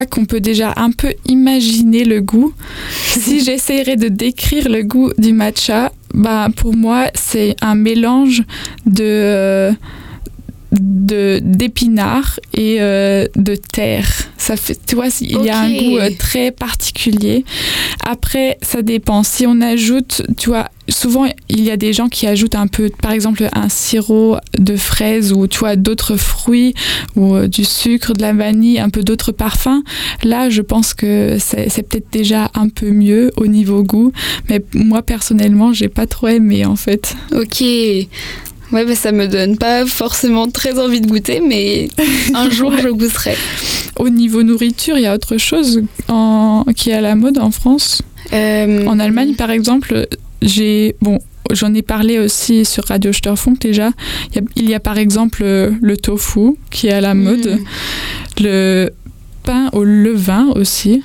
qu'on peut déjà un peu imaginer le goût. Si j'essayerais de décrire le goût du matcha, pour moi, c'est un mélange d'épinards et de terre. Ça fait, tu vois, il y a un goût très particulier. Après, ça dépend. Si on ajoute, tu vois, souvent il y a des gens qui ajoutent un peu, par exemple, un sirop de fraise ou tu vois d'autres fruits ou du sucre, de la vanille, un peu d'autres parfums. Là, je pense que c'est peut-être déjà un peu mieux au niveau goût. Mais moi, personnellement, j'ai pas trop aimé en fait. Ok. Ouais, ça me donne pas forcément très envie de goûter, mais un jour je goûterai. Au niveau nourriture, il y a autre chose qui est à la mode en France. En Allemagne, par exemple, j'en ai parlé aussi sur Radio Störfunk déjà. Il y a par exemple le tofu qui est à la mode, le pain au levain aussi.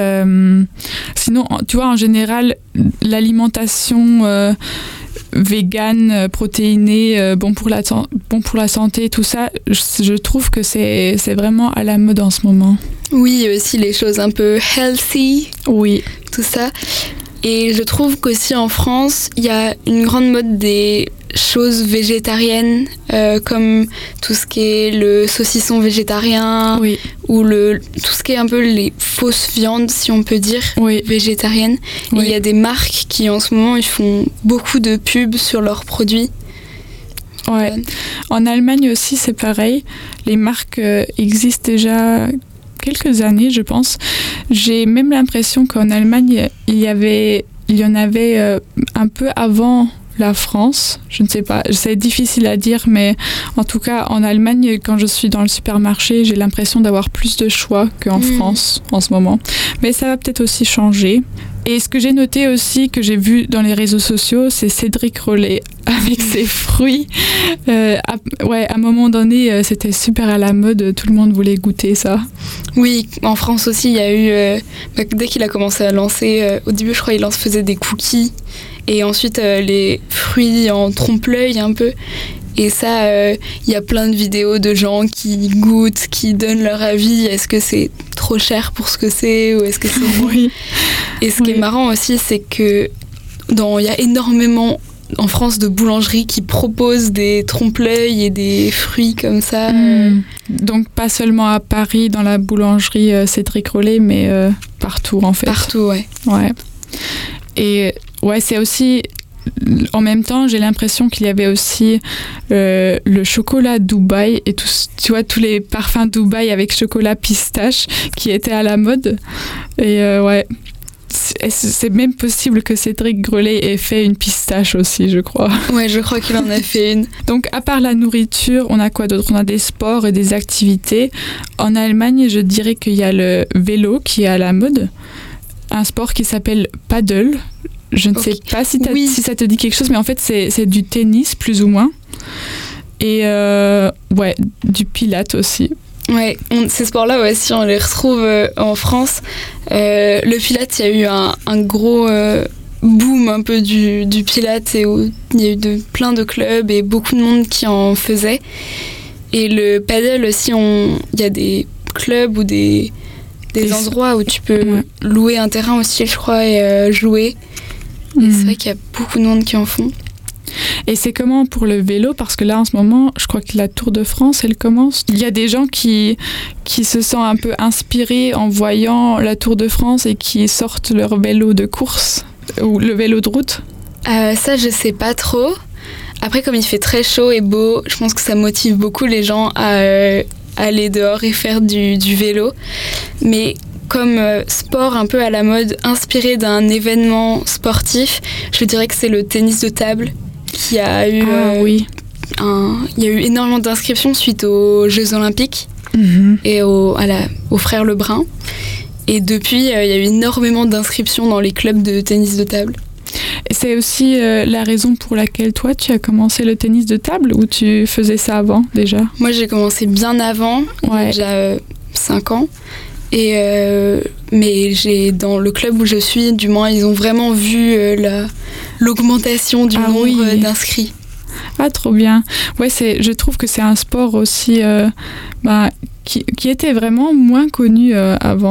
Sinon, tu vois, en général, l'alimentation vegan, protéiné, bon pour la santé, tout ça, je trouve que c'est vraiment à la mode en ce moment. Oui, aussi les choses un peu healthy, oui, tout ça. Et je trouve qu'aussi en France, il y a une grande mode des choses végétariennes, comme tout ce qui est le saucisson végétarien, oui, ou tout ce qui est un peu les fausses viandes, si on peut dire, oui, végétariennes. Oui. Et il y a des marques qui en ce moment, ils font beaucoup de pubs sur leurs produits. Ouais. En Allemagne aussi, c'est pareil. Les marques existent déjà quelques années, je pense. J'ai même l'impression qu'en Allemagne, il y en avait un peu avant la France. Je ne sais pas, c'est difficile à dire, mais en tout cas, en Allemagne, quand je suis dans le supermarché, j'ai l'impression d'avoir plus de choix qu'en France en ce moment. Mais ça va peut-être aussi changer. Et ce que j'ai noté aussi, que j'ai vu dans les réseaux sociaux, c'est Cédric Rollet avec ses fruits. À un moment donné, c'était super à la mode, tout le monde voulait goûter ça. Oui, en France aussi, il y a eu, dès qu'il a commencé à lancer, au début je crois il faisait des cookies, et ensuite les fruits en trompe-l'œil un peu. Et ça, il y a plein de vidéos de gens qui goûtent, qui donnent leur avis. Est-ce que c'est trop cher pour ce que c'est, ou est-ce que c'est bon? Oui. Et ce qui est marrant aussi, c'est que il y a énormément en France de boulangeries qui proposent des trompe-l'œil et des fruits comme ça. Donc pas seulement à Paris dans la boulangerie Cédric Rollet, mais partout en fait. Partout, ouais. Ouais. Et ouais, c'est aussi... En même temps, j'ai l'impression qu'il y avait aussi le chocolat Dubaï et tu vois, tous les parfums Dubaï avec chocolat pistache qui étaient à la mode. Et ouais, c'est même possible que Cédric Rollet ait fait une pistache aussi, je crois. Ouais, je crois qu'il en a fait une. Donc, à part la nourriture, on a quoi d'autre? On a des sports et des activités. En Allemagne, je dirais qu'il y a le vélo qui est à la mode. Un sport qui s'appelle paddle. Je ne sais pas si ça te dit quelque chose, mais en fait, c'est du tennis, plus ou moins. Et ouais, du pilates aussi. Ouais, ces sports-là aussi, on les retrouve en France. Le pilates, il y a eu un gros boom un peu du pilates, et où il y a eu plein de clubs et beaucoup de monde qui en faisait. Et le paddle aussi, il y a des clubs ou des endroits où tu peux louer un terrain aussi, je crois, et jouer. Et c'est vrai qu'il y a beaucoup de monde qui en font. Et c'est comment pour le vélo? Parce que là, en ce moment, je crois que la Tour de France, elle commence. Il y a des gens qui se sentent un peu inspirés en voyant la Tour de France et qui sortent leur vélo de course ou le vélo de route. Ça, je sais pas trop. Après, comme il fait très chaud et beau, je pense que ça motive beaucoup les gens à aller dehors et faire du vélo. Mais comme sport un peu à la mode, inspiré d'un événement sportif, je dirais que c'est le tennis de table qui a eu... oui. Il y a eu énormément d'inscriptions suite aux Jeux Olympiques et aux frères Lebrun. Et depuis, il y a eu énormément d'inscriptions dans les clubs de tennis de table. Et c'est aussi la raison pour laquelle toi, tu as commencé le tennis de table, ou tu faisais ça avant déjà? Moi, j'ai commencé bien avant, déjà 5 ans. Mais dans le club où je suis, du moins, ils ont vraiment vu l'augmentation du nombre d'inscrits. Ah, trop bien. Ouais, je trouve que c'est un sport aussi qui était vraiment moins connu avant.